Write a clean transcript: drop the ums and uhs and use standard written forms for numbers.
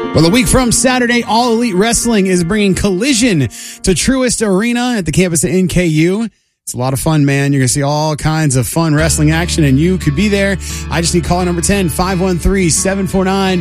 Well, a week from Saturday, All Elite Wrestling is bringing Collision to Truist Arena at the campus at NKU. It's a lot of fun, man. You're going to see all kinds of fun wrestling action, and you could be there. I just need caller number 10, 513-749